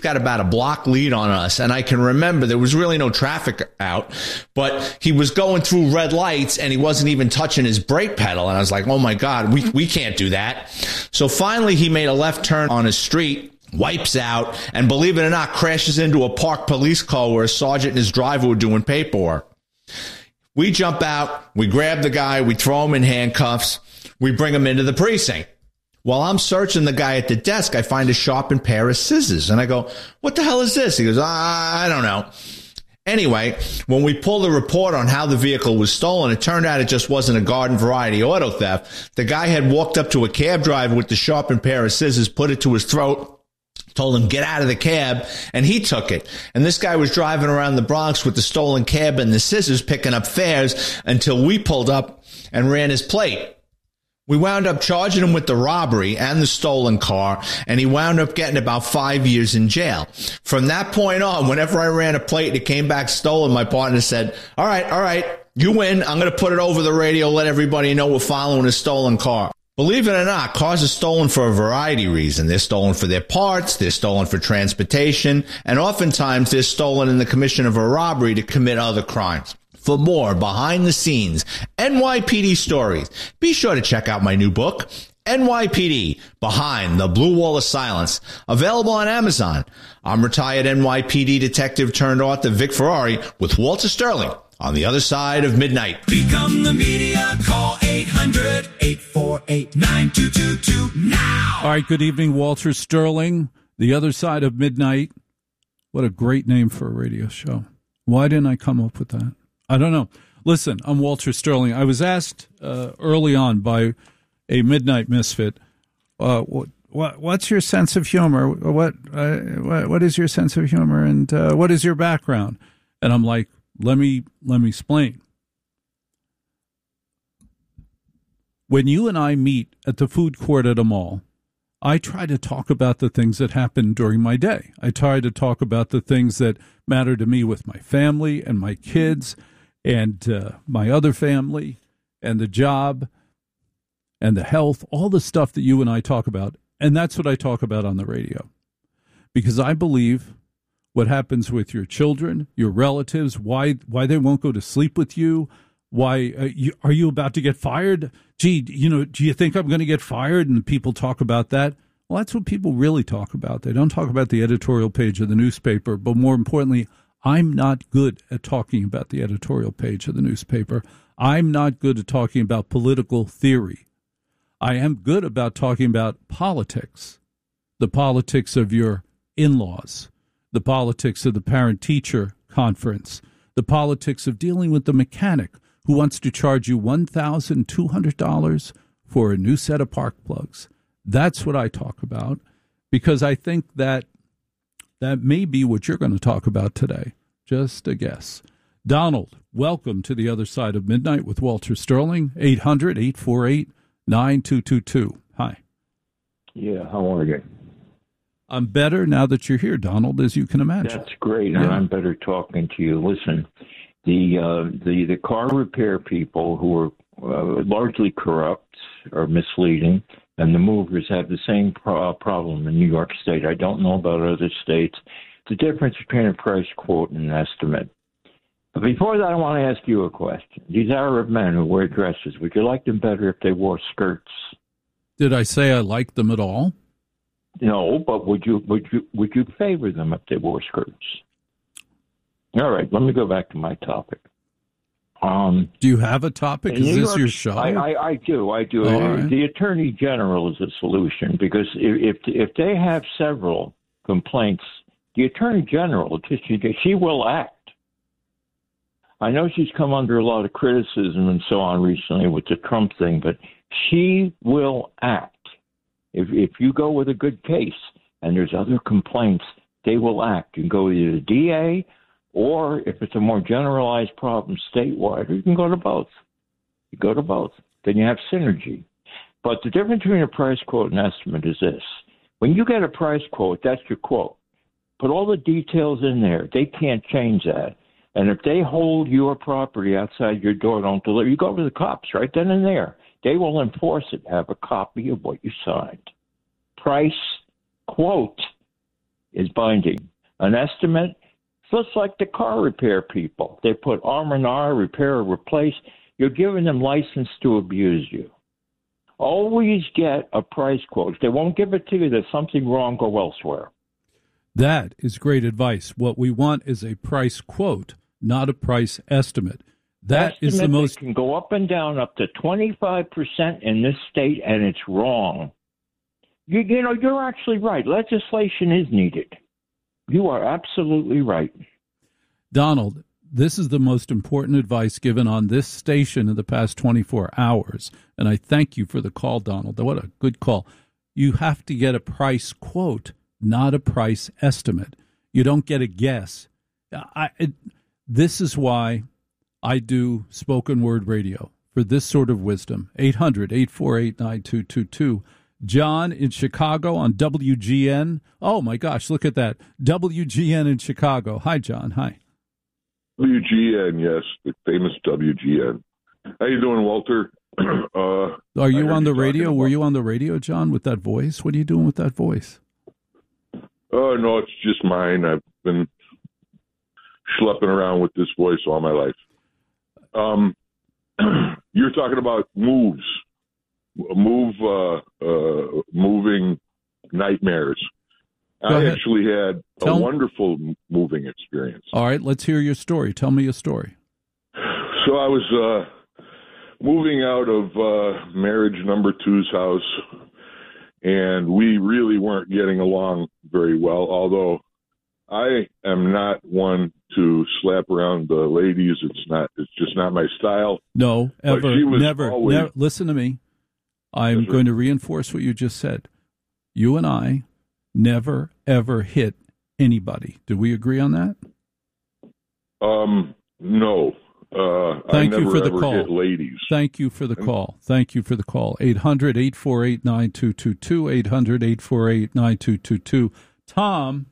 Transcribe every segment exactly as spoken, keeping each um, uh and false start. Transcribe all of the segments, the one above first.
got about a block lead on us. And I can remember there was really no traffic out, but he was going through red lights and he wasn't even touching his brake pedal. And I was like, oh my God, we, we can't do that. So finally he made a left turn on his street, wipes out, and believe it or not, crashes into a parked police car where a sergeant and his driver were doing paperwork. We jump out, we grab the guy, we throw him in handcuffs, we bring him into the precinct. While I'm searching the guy at the desk, I find a sharpened pair of scissors. And I go, what the hell is this? He goes, I don't know. Anyway, when we pulled the report on how the vehicle was stolen, it turned out it just wasn't a garden variety auto theft. The guy had walked up to a cab driver with the sharpened pair of scissors, put it to his throat, told him, get out of the cab, and he took it. And this guy was driving around the Bronx with the stolen cab and the scissors, picking up fares until we pulled up and ran his plate. We wound up charging him with the robbery and the stolen car, and he wound up getting about five years in jail. From that point on, whenever I ran a plate and it came back stolen, my partner said, all right, all right, you win. I'm going to put it over the radio, let everybody know we're following a stolen car. Believe it or not, cars are stolen for a variety of reasons. They're stolen for their parts, they're stolen for transportation, and oftentimes they're stolen in the commission of a robbery to commit other crimes. For more behind the scenes N Y P D stories, be sure to check out my new book, N Y P D, Behind the Blue Wall of Silence, available on Amazon. I'm retired N Y P D detective turned author Vic Ferrari with Walter Sterling on the other side of midnight. Become the media. Call eight hundred, eight four eight, nine two two two now. All right, good evening, Walter Sterling, the other side of midnight. What a great name for a radio show. Why didn't I come up with that? I don't know. Listen, I'm Walter Sterling. I was asked uh, early on by a Midnight Misfit, uh, what, what, what's your sense of humor? What, uh, what, what is your sense of humor, and uh, what is your background? And I'm like, let me let me explain. When you and I meet at the food court at a mall, I try to talk about the things that happen during my day. I try to talk about the things that matter to me with my family and my kids and uh, my other family and the job and the health, all the stuff that you and I talk about. And that's what I talk about on the radio. Because I believe what happens with your children, your relatives, why why they won't go to sleep with you, why uh, you, are you about to get fired? Gee, you know, do you think I'm going to get fired? And people talk about that. Well, that's what people really talk about. They don't talk about the editorial page of the newspaper, but more importantly, I'm not good at talking about the editorial page of the newspaper. I'm not good at talking about political theory. I am good about talking about politics, the politics of your in-laws, the politics of the parent-teacher conference, the politics of dealing with the mechanic who wants to charge you one thousand two hundred dollars for a new set of park plugs. That's what I talk about, because I think that that may be what you're going to talk about today. Just a guess. Donald, welcome to the other side of midnight with Walter Sterling, eight hundred, eight four eight, nine two two two. Hi. Yeah, how are you? I'm better now that you're here, Donald, as you can imagine. That's great, yeah. And I'm better talking to you. Listen, the uh, the, the car repair people who are uh, largely corrupt or misleading, and the movers have the same pro- problem in New York State. I don't know about other states. The difference between a price quote and an estimate. But before that, I want to ask you a question. These Arab men who wear dresses, would you like them better if they wore skirts? Did I say I liked them at all? No, but would you would you would you favor them if they wore skirts? All right, let me go back to my topic. Um, do you have a topic? Is this York, your show? I, I, I do. I do. Right. The Attorney General is a solution, because if if they have several complaints, the Attorney General, she will act. I know she's come under a lot of criticism and so on recently with the Trump thing, but she will act. If if you go with a good case and there's other complaints, they will act. You can go either to the D A, or if it's a more generalized problem statewide, or you can go to both. You go to both. Then you have synergy. But the difference between a price quote and estimate is this. When you get a price quote, that's your quote. Put all the details in there. They can't change that. And if they hold your property outside your door, don't deliver, you go to the cops right then and there. They will enforce it. Have a copy of what you signed. Price quote. is binding. An estimate, it's just like the car repair people. They put R and R, repair or replace. You're giving them license to abuse you. Always get a price quote. If they won't give it to you, there's something wrong, go elsewhere. That is great advice. What we want is a price quote, not a price estimate. That estimate is the most... can go up and down up to twenty-five percent in this state, and it's wrong. You, you know, you're actually right. Legislation is needed. You are absolutely right. Donald, this is the most important advice given on this station in the past twenty-four hours. And I thank you for the call, Donald. What a good call. You have to get a price quote, not a price estimate. You don't get a guess. I, it, this is why I do spoken word radio, for this sort of wisdom. eight hundred, eight four eight, nine two two two. John in Chicago on W G N. Oh, my gosh, look at that. W G N in Chicago. Hi, John. Hi. W G N, yes, the famous W G N. How you doing, Walter? uh, Are you on the radio? About... Were you on the radio, John, with that voice? What are you doing with that voice? Oh, uh, no, it's just mine. I've been schlepping around with this voice all my life. Um, you're talking about moves. Move, uh, uh, moving nightmares. Go I ahead. actually had Tell a me. wonderful moving experience. All right, let's hear your story. Tell me a story. So I was uh, moving out of uh, marriage number two's house, and we really weren't getting along very well, although I am not one to slap around the ladies. It's not. It's just not my style. No, ever, But she was never, always- never. Listen to me. I'm Yes, sir. going to reinforce what you just said. You and I never, ever hit anybody. Did we agree on that? Um, no. Uh, Thank I you never for the ever call. hit ladies. Thank you for the call. Thank you for the call. eight hundred, eight four eight, nine two two two, eight hundred, eight four eight, nine two two two. Tom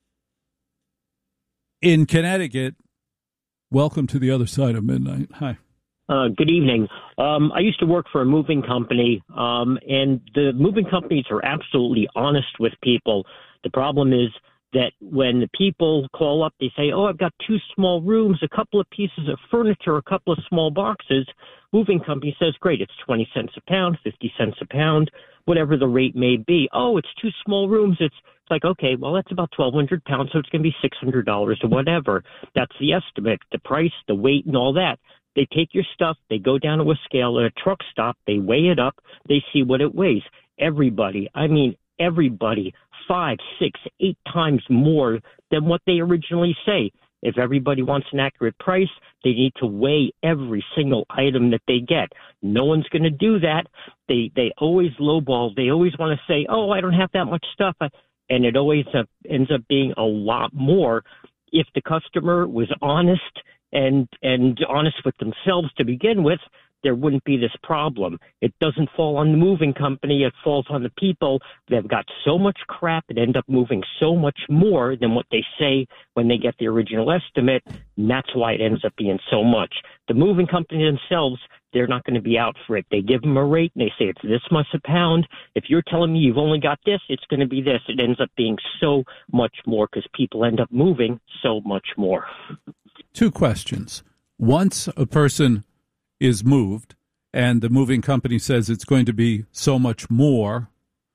in Connecticut, welcome to the other side of midnight. Hi. Uh, good evening. Um, I used to work for a moving company, um, and the moving companies are absolutely honest with people. The problem is that when the people call up, they say, oh, I've got two small rooms, a couple of pieces of furniture, a couple of small boxes. Moving company says, great, it's twenty cents a pound, fifty cents a pound, whatever the rate may be. Oh, it's two small rooms. It's It's like, okay, well, that's about twelve hundred pounds, so it's going to be six hundred dollars or whatever. That's the estimate, the price, the weight, and all that. They take your stuff, they go down to a scale at a truck stop, they weigh it up, they see what it weighs. Everybody, I mean everybody, five, six, eight times more than what they originally say. If everybody wants an accurate price, they need to weigh every single item that they get. No one's going to do that. They they always lowball. They always want to say, oh, I don't have that much stuff. And it always uh, ends up being a lot more. If the customer was honest and and honest with themselves to begin with, there wouldn't be this problem. It doesn't fall on the moving company. It falls on the people. They've got so much crap and end up moving so much more than what they say when they get the original estimate, and that's why it ends up being so much. The moving company themselves, they're not going to be out for it. They give them a rate, and they say it's this much a pound. If you're telling me you've only got this, it's going to be this. It ends up being so much more because people end up moving so much more. Two questions. Once a person is moved and the moving company says it's going to be so much more,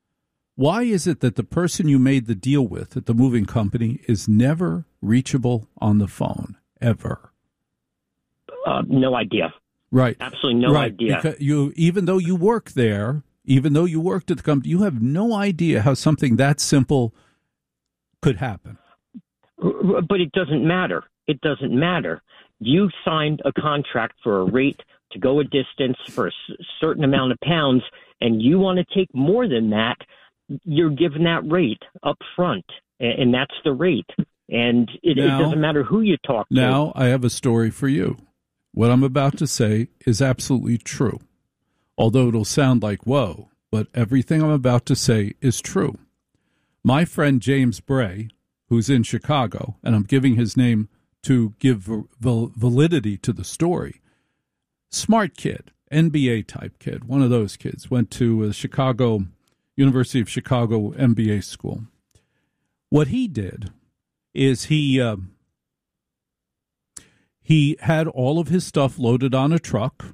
why is it that the person you made the deal with at the moving company is never reachable on the phone, ever? Uh, no idea. Right. Absolutely no right. idea. Because you, even though you work there, even though you worked at the company, you have no idea how something that simple could happen. But it doesn't matter. It doesn't matter. You signed a contract for a rate to go a distance for a certain amount of pounds, and you want to take more than that, you're given that rate up front, and that's the rate. And it, now, it doesn't matter who you talk to. Now I have a story for you. What I'm about to say is absolutely true, although it'll sound like, whoa, but everything I'm about to say is true. My friend James Bray, who's in Chicago, and I'm giving his name to give val- validity to the story, smart kid, N B A type kid, one of those kids, went to a Chicago, University of Chicago M B A school. What he did is he uh, he had all of his stuff loaded on a truck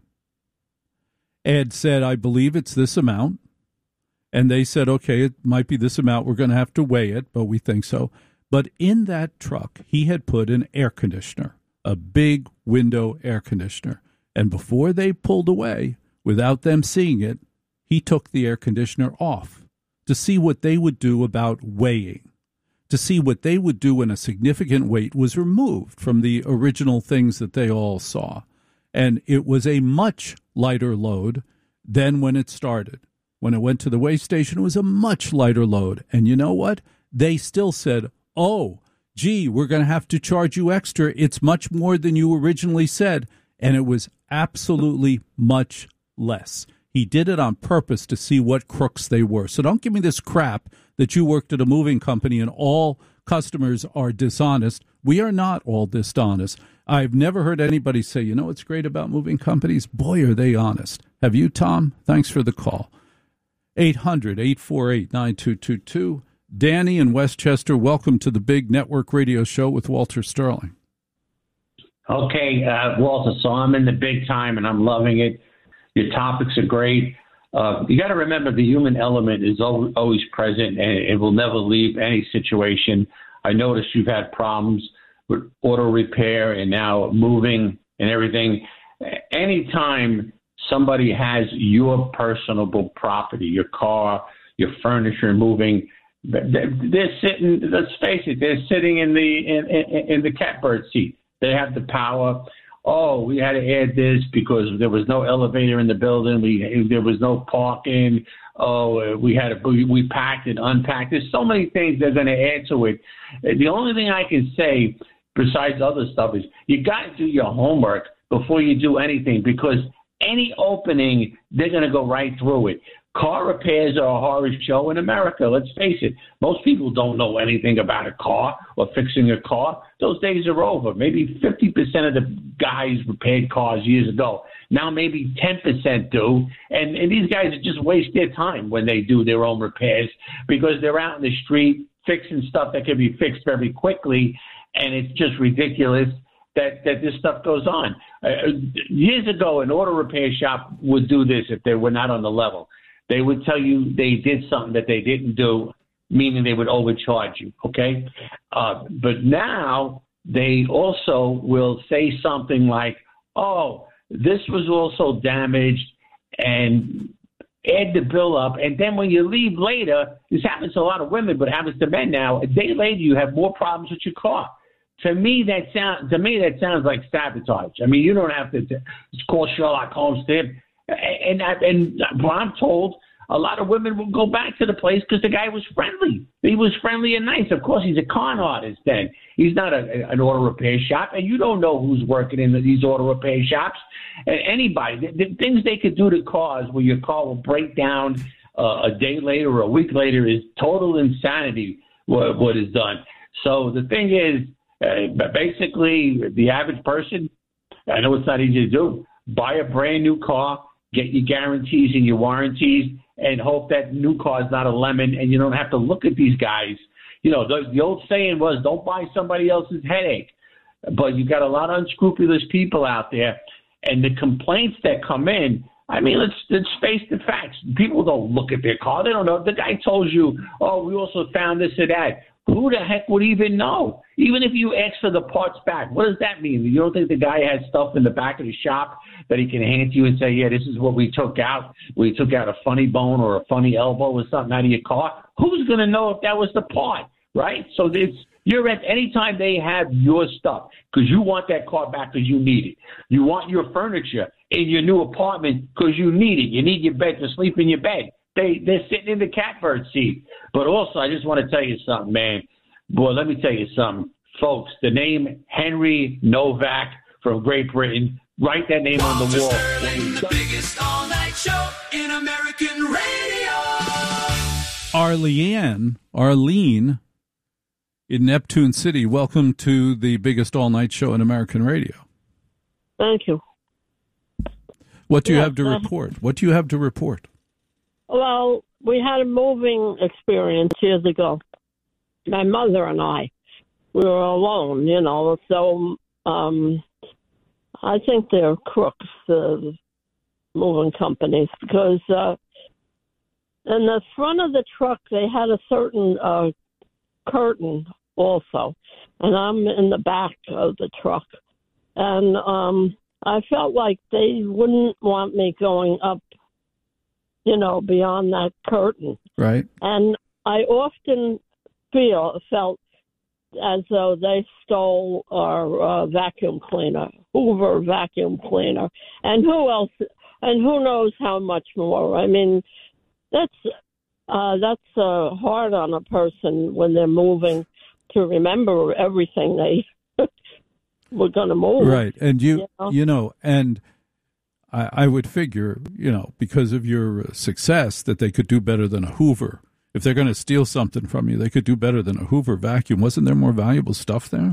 and said, I believe it's this amount. And they said, okay, it might be this amount. We're going to have to weigh it, but we think so. But in that truck, he had put an air conditioner, a big window air conditioner. And before they pulled away, without them seeing it, he took the air conditioner off to see what they would do about weighing, to see what they would do when a significant weight was removed from the original things that they all saw. And it was a much lighter load than when it started. When it went to the weigh station, it was a much lighter load. And you know what? They still said, oh, gee, we're going to have to charge you extra. It's much more than you originally said. And it was absolutely much less. He did it on purpose to see what crooks they were. So don't give me this crap that you worked at a moving company and all customers are dishonest. We are not all dishonest. I've never heard anybody say, you know what's great about moving companies? Boy, are they honest. Have you, Tom? Thanks for the call. eight hundred, eight four eight, nine two two two. Danny in Westchester, welcome to the Big Network Radio Show with Walter Sterling. Okay, uh, Walter, so I'm in the big time and I'm loving it. Your topics are great. Uh, you got to remember the human element is always present and it will never leave any situation. I noticed you've had problems with auto repair and now moving and everything. Anytime somebody has your personable property, your car, your furniture moving, they're sitting, let's face it, they're sitting in the in, in, in the catbird seat. They have the power. Oh, we had to add this because there was no elevator in the building. We there was no parking. Oh, we had to we packed and unpacked. There's so many things they're going to add to it. The only thing I can say, besides other stuff, is you got to do your homework before you do anything, because any opening, they're going to go right through it. Car repairs are a horror show in America. Let's face it. Most people don't know anything about a car or fixing a car. Those days are over. Maybe fifty percent of the guys repaired cars years ago. Now maybe ten percent do. And, and these guys just waste their time when they do their own repairs because they're out in the street fixing stuff that can be fixed very quickly. And it's just ridiculous that, that this stuff goes on. Uh, years ago, an auto repair shop would do this if they were not on the level. They would tell you they did something that they didn't do, meaning they would overcharge you, okay? Uh, but now they also will say something like, oh, this was also damaged, and add the bill up. And then when you leave later, this happens to a lot of women, but it happens to men now, a day later you have more problems with your car. To me, that sounds to me that sounds like sabotage. I mean, you don't have to, to call Sherlock Holmes to him. And, and what I'm told, a lot of women will go back to the place because the guy was friendly. He was friendly and nice. Of course, he's a con artist then. He's not a, an auto repair shop, and you don't know who's working in these auto repair shops. And anybody, the, the things they could do to cars where your car will break down uh, a day later or a week later is total insanity, what, what is done. So the thing is, uh, basically, the average person, I know it's not easy to do, buy a brand new car, get your guarantees and your warranties, and hope that new car is not a lemon and you don't have to look at these guys. You know, the, the old saying was, don't buy somebody else's headache. But you got a lot of unscrupulous people out there, and the complaints that come in, I mean, let's, let's face the facts. People don't look at their car. They don't know. The guy tells you, oh, we also found this or that. Who the heck would even know? Even if you ask for the parts back, what does that mean? You don't think the guy has stuff in the back of the shop that he can hand to you and say, yeah, this is what we took out. We took out a funny bone or a funny elbow or something out of your car. Who's going to know if that was the part, right? So it's, you're at any time they have your stuff because you want that car back because you need it. You want your furniture in your new apartment because you need it. You need your bed to sleep in your bed. They, they're sitting in the catbird seat. But also, I just want to tell you something, man. Boy, let me tell you something. Folks, the name Henry Novak from Great Britain, write that name on the wall. Sterling, the biggest all-night show in American radio. Arlene, Arlene in Neptune City, welcome to the biggest all-night show in American radio. Thank you. What do you Yeah, have to uh, report? What do you have to report? Well, we had a moving experience years ago, my mother and I, we were alone, you know. So um, I think they're crooks, the moving companies, because uh, in the front of the truck they had a certain uh, curtain also, and I'm in the back of the truck, and um, I felt like they wouldn't want me going up, you know, beyond that curtain. Right. And I often feel felt as though they stole our uh, vacuum cleaner, Hoover vacuum cleaner, and who else, and who knows how much more. I mean, that's uh, that's uh, hard on a person when they're moving to remember everything they were going to move. Right, and you, you know, you know and I, I would figure, you know, because of your success, that they could do better than a Hoover. If they're going to steal something from you, they could do better than a Hoover vacuum. Wasn't there more valuable stuff there?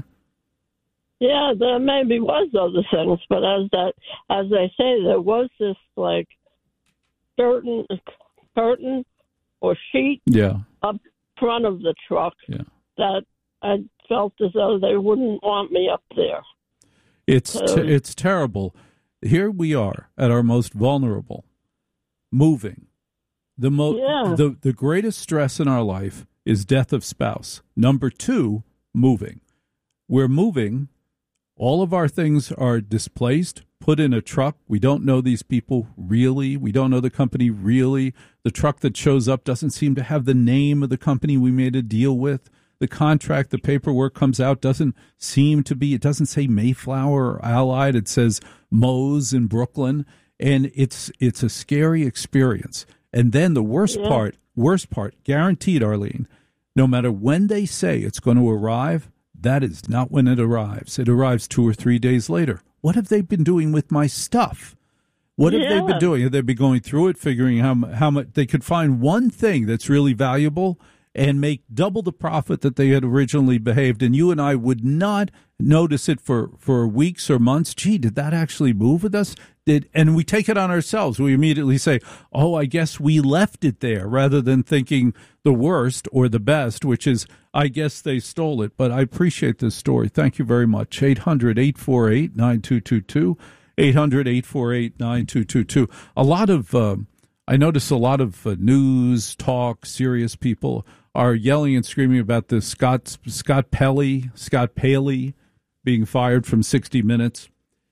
Yeah, there maybe was other things, but as that, as they say, there was this like curtain, curtain or sheet yeah. up front of the truck yeah. that I felt as though they wouldn't want me up there. It's So- te- it's terrible. Here we are at our most vulnerable, moving. The mo- Yeah. the the greatest stress in our life is death of spouse. Number two, moving. We're moving. All of our things are displaced, put in a truck. We don't know these people really. We don't know the company really. The truck that shows up doesn't seem to have the name of the company we made a deal with. The contract, the paperwork comes out, doesn't seem to be, it doesn't say Mayflower or Allied. It says Moe's in Brooklyn. And it's it's a scary experience. And then the worst Yeah. part, worst part, guaranteed, Arlene, no matter when they say it's going to arrive, that is not when it arrives. It arrives two or three days later. What have they been doing with my stuff? What have they Yeah. been doing? Have they been going through it, figuring how mu- how much they could find one thing that's really valuable and make double the profit that they had originally behaved? And you and I would not notice it for, for weeks or months. Gee, did that actually move with us? Did and we take it on ourselves. We immediately say, oh, I guess we left it there, rather than thinking the worst or the best, which is, I guess they stole it. But I appreciate this story. Thank you very much. eight hundred, eight four eight, nine two two two, eight hundred, eight four eight, nine two two two. A lot of, uh, I notice a lot of uh, news, talk, serious people are yelling and screaming about this Scott, Scott Pelley, Scott Paley being fired from sixty minutes.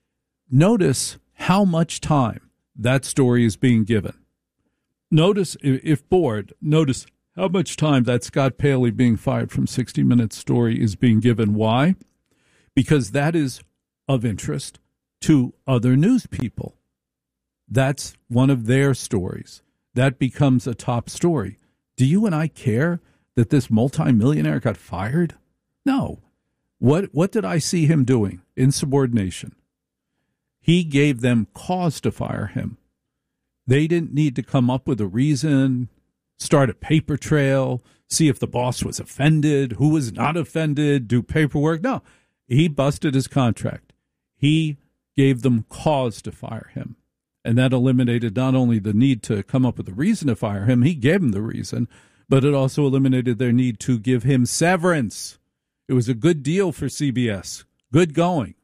Notice how much time that story is being given. Notice, if bored, notice how much time that Scott Paley being fired from sixty minutes story is being given. Why? Because that is of interest to other news people. That's one of their stories. That becomes a top story. Do you and I care that this multimillionaire got fired? No. What what did I see him doing? Insubordination. He gave them cause to fire him. They didn't need to come up with a reason, start a paper trail, see if the boss was offended, who was not offended, do paperwork. No, he busted his contract. He gave them cause to fire him. And that eliminated not only the need to come up with a reason to fire him, he gave them the reason, but it also eliminated their need to give him severance. It was a good deal for C B S. Good going.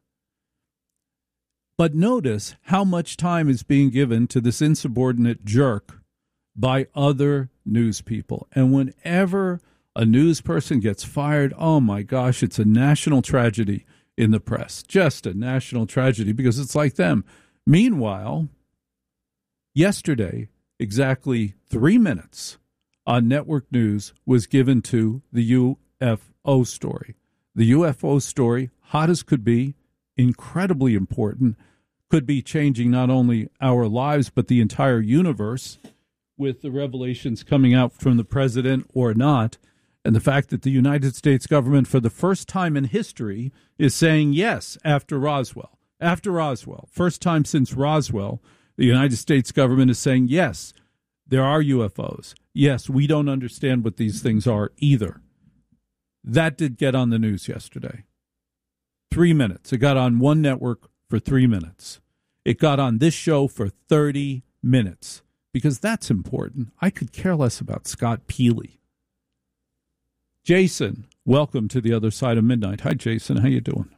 But notice how much time is being given to this insubordinate jerk by other news people. And whenever a news person gets fired, oh my gosh, it's a national tragedy in the press. Just a national tragedy because it's like them. Meanwhile, yesterday, exactly three minutes on network news was given to the U F O story. The U F O story, hot as could be, incredibly important, could be changing not only our lives but the entire universe with the revelations coming out from the president or not, and the fact that the United States government for the first time in history is saying yes after Roswell. After Roswell, first time since Roswell, the United States government is saying yes, there are U F Os. Yes, we don't understand what these things are either. That did get on the news yesterday. Three minutes. It got on one network for three minutes. It got on this show for thirty minutes because that's important. I could care less about Scott Paley. Jason, welcome to the other side of midnight. Hi, Jason. How you doing?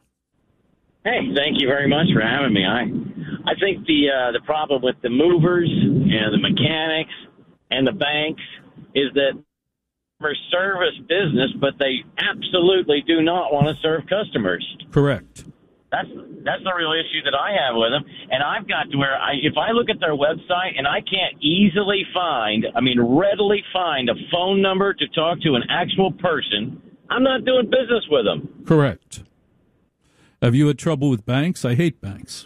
Hey, thank you very much for having me. I, I think the uh, the problem with the movers and the mechanics and the banks is that they're service business, but they absolutely do not want to serve customers. Correct. That's that's the real issue that I have with them. And I've got to where I, if I look at their website and I can't easily find, I mean, readily find a phone number to talk to an actual person, I'm not doing business with them. Correct. Have you had trouble with banks? I hate banks.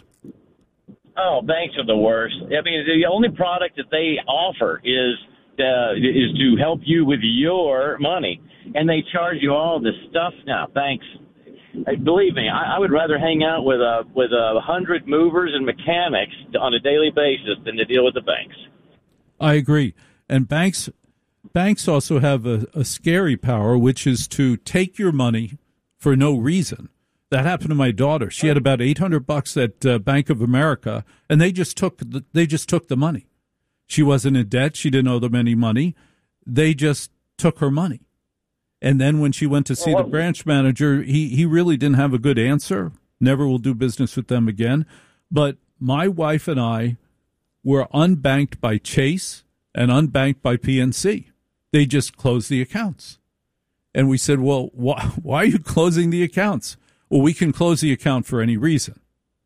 Oh, banks are the worst. I mean, the only product that they offer is uh, is to help you with your money, and they charge you all this stuff now. Banks, believe me, I, I would rather hang out with a with a hundred movers and mechanics on a daily basis than to deal with the banks. I agree, and banks banks also have a, a scary power, which is to take your money for no reason. That happened to my daughter. She had about eight hundred bucks at uh, Bank of America, and they just took the, they just took the money. She wasn't in debt. She didn't owe them any money. They just took her money. And then when she went to see the branch manager, he, he really didn't have a good answer. Never will do business with them again. But my wife and I were unbanked by Chase and unbanked by P N C. They just closed the accounts. And we said, well, why, why are you closing the accounts? Well, we can close the account for any reason.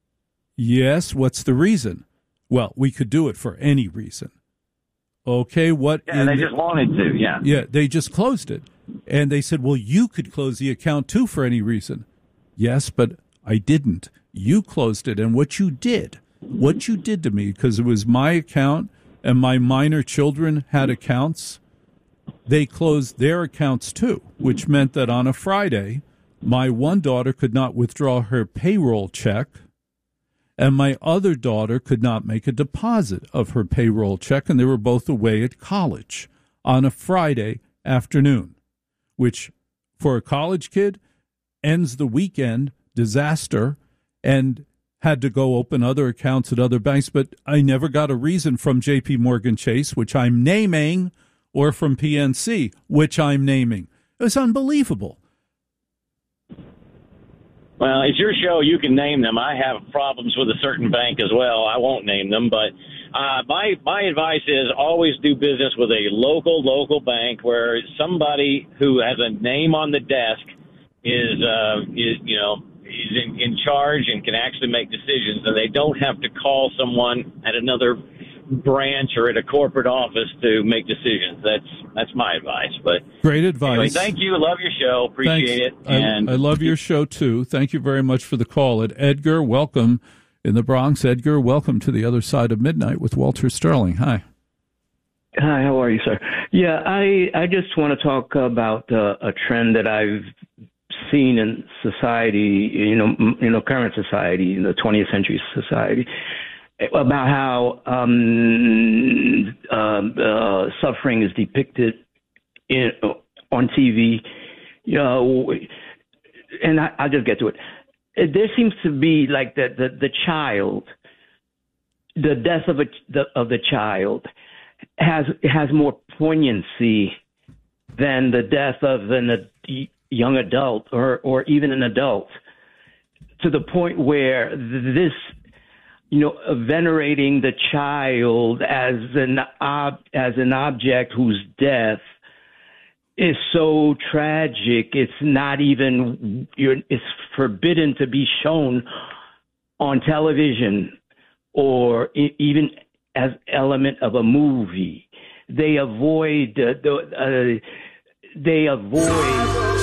Yes, what's the reason? Well, we could do it for any reason. Okay, what? Yeah, they the, just wanted to, yeah. Yeah, they just closed it. And they said, well, you could close the account too for any reason. Yes, but I didn't. You closed it. And what you did, what you did to me, because it was my account and my minor children had accounts, they closed their accounts too, which meant that on a Friday, my one daughter could not withdraw her payroll check, and my other daughter could not make a deposit of her payroll check, and they were both away at college on a Friday afternoon, which for a college kid ends the weekend disaster, and had to go open other accounts at other banks. But I never got a reason from J P Morgan Chase, which I'm naming, or from P N C, which I'm naming. It was unbelievable. Well, it's your show. You can name them. I have problems with a certain bank as well. I won't name them, but uh, my my advice is always do business with a local, local bank where somebody who has a name on the desk is, uh, is you know, is in, in charge and can actually make decisions, and they don't have to call someone at another branch or at a corporate office to make decisions. That's that's my advice. But great advice. Anyway, thank you. Love your show. Appreciate Thanks. it. And I, I love your show too. Thank you very much for the call. At Edgar, welcome in the Bronx. Edgar, welcome to the other side of midnight with Walter Sterling. Hi. Hi. How are you, sir? Yeah, I I just want to talk about uh, a trend that I've seen in society. You know, you know, current society, in the twentieth century society, about how um, uh, uh, suffering is depicted in, on T V, you know, and I, I'll just get to it. There seems to be like the, the, the child, the death of a the, of the child has has more poignancy than the death of an, a young adult or, or even an adult, to the point where this, you know, venerating the child as an ob- as an object whose death is so tragic, it's not even, you're, it's forbidden to be shown on television or I- even as element of a movie. They avoid uh, the, uh, they avoid